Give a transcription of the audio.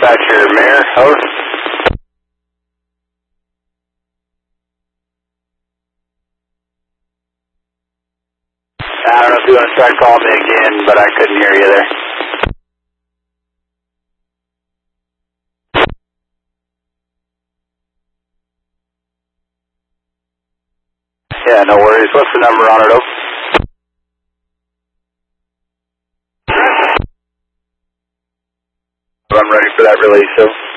Dispatcher, Mayor, over. I don't know if you want to try calling me again, but I couldn't hear you there. Yeah, no worries. What's the number on it, over? I'm ready for that release, so.